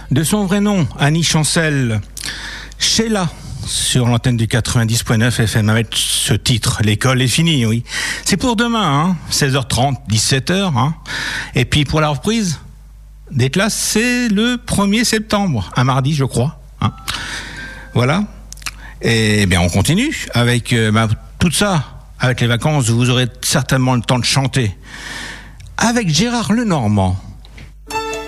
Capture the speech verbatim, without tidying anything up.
De son vrai nom, Annie Chancel, Sheila, sur l'antenne du quatre-vingt-dix point neuf F M avec ce titre, l'école est finie, oui. C'est pour demain, hein, seize heures trente, dix-sept heures. Hein. Et puis pour la reprise des classes, c'est le premier septembre, un mardi, je crois. Hein. Voilà. Et bien, on continue avec euh, bah, tout ça. Avec les vacances, vous aurez certainement le temps de chanter. Avec Gérard Lenormand.